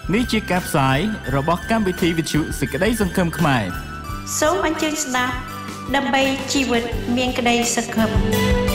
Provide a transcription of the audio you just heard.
នេះជាការផ្សាយរបស់កម្មវិធីវិទ្យុសេចក្តីសង្ឃឹមខ្មែរសូមអញ្ជើញស្ដាប់ដើម្បីជីវិតមានក្តីសង្ឃឹម